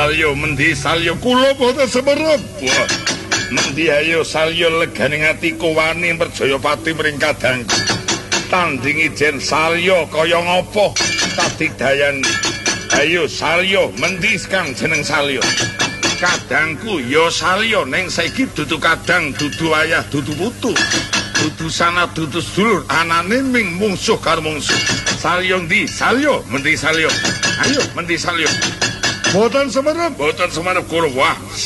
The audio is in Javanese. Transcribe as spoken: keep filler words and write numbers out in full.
salya mendi salya kula boten semerep. Wah. Mendi ayo salya leganing ati wani perjaya pati mring kadangku. Tanding ijen salya kaya ngapa kadigdayan. Ayo salya mendi kang jeneng salya. Kadangku ya salya ning saiki dudu kadang dudu ayah dudu putu. Dudu sana dudu sedulur anane ming mungsuh karo mungsuh. Salya ndi? Salya mendi salya. Ayo mendi salya. Boten semerep, boten semerep kula. Wah,